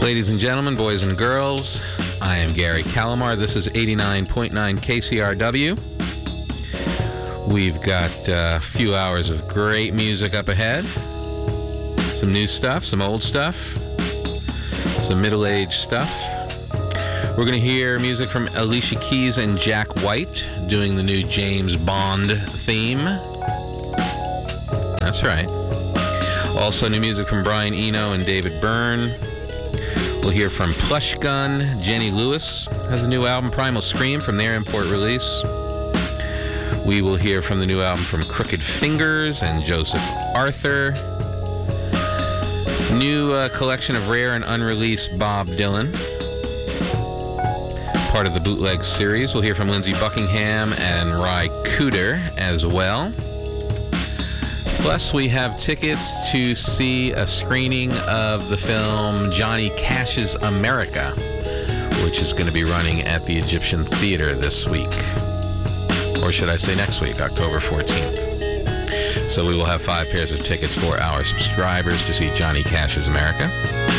Ladies and gentlemen, boys and girls, I am Gary Calamar. This is 89.9 KCRW. We've got a few hours of great music up ahead. Some new stuff, some old stuff, some middle-aged stuff. We're going to hear music from Alicia Keys and Jack White doing the new James Bond theme. That's right. Also new music from Brian Eno and David Byrne. We'll hear from Plush Gun. Jenny Lewis has a new album, Primal Scream, from their import release. We will hear from the new album from Crooked Fingers and Joseph Arthur. New collection of rare and unreleased Bob Dylan. Part of the Bootleg series. We'll hear from Lindsey Buckingham and Ry Cooder as well. Plus, we have tickets to see a screening of the film Johnny Cash's America, which is going to be running at the Egyptian Theater this week. Or should I say next week, October 14th. So we will have 5 pairs of tickets for our subscribers to see Johnny Cash's America.